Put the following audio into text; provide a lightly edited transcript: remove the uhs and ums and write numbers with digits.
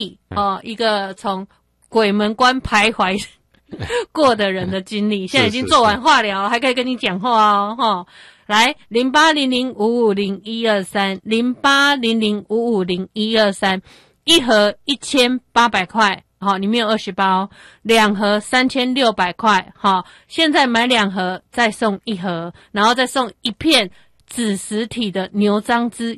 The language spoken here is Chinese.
一个从鬼门关徘徊过的人的经历，现在已经做完化疗了，还可以跟你讲话哦，来0800550123，0800550123，一盒1800块，里面有20包，两盒3600块，现在买2盒再送1盒，然后再送1片紫实体的牛樟芝